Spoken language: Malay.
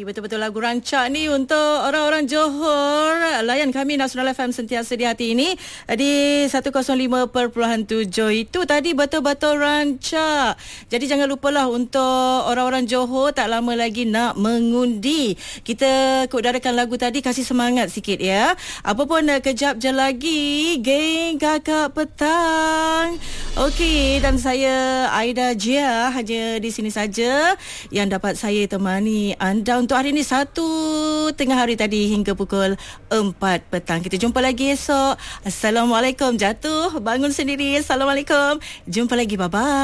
betul-betul lagu rancak ni untuk orang-orang Johor. Layan kami Nasional FM sentiasa di hati ini di 105.7. Itu tadi betul-betul rancak. Jadi jangan lupalah untuk orang-orang Johor tak lama lagi nak mengundi. Kita keudarakan lagu tadi, kasih semangat sikit ya. Apa pun kejap je lagi, geng Kakak Petang. Okey, dan saya Aida Jia hanya di sini saja yang dapat saya temani anda untuk hari ini 1 tengah hari tadi hingga pukul 4 petang. Kita jumpa lagi esok. Assalamualaikum. Jatuh bangun sendiri. Assalamualaikum. Jumpa lagi. Bye-bye.